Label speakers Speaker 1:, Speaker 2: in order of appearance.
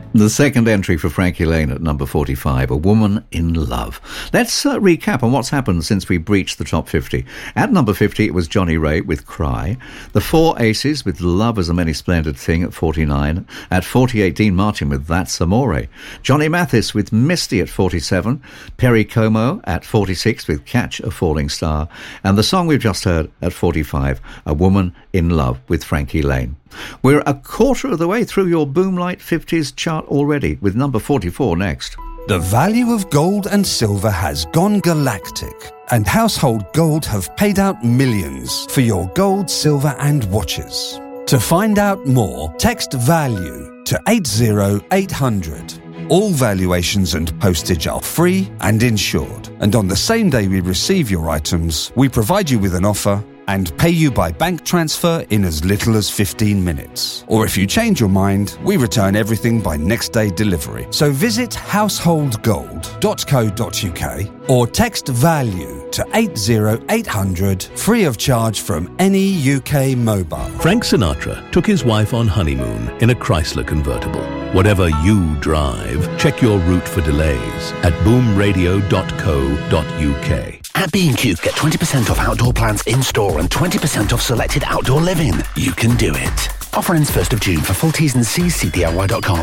Speaker 1: The second entry for Frankie Lane at number 45, A Woman in Love. Let's recap on what's happened since we breached the top 50. At number 50, it was Johnny Ray with Cry. The Four Aces with Love is a Many Splendid Thing at 49. At 48, Dean Martin with That's Amore. Johnny Mathis with Misty at 47. Perry Como at 46 with Catch a Falling Star. And the song we've just heard at 45, A Woman in Love with Frankie Lane. We're a quarter of the way through your Boomlight 50s chart already, with number 44 next.
Speaker 2: The value of gold and silver has gone galactic, and Household Gold have paid out millions for your gold, silver and watches. To find out more, text VALUE to 80800. All valuations and postage are free and insured, and on the same day we receive your items, we provide you with an offer and pay you by bank transfer in as little as 15 minutes. Or if you change your mind, we return everything by next day delivery. So visit householdgold.co.uk or text VALUE to 80800, free of charge from any UK mobile.
Speaker 3: Frank Sinatra took his wife on honeymoon in a Chrysler convertible. Whatever you drive, check your route for delays at boomradio.co.uk.
Speaker 4: At B&Q, get 20% off outdoor plants in-store and 20% off selected outdoor living. You can do it. Offer ends 1st of June. For full T's and C's, see DIY.com.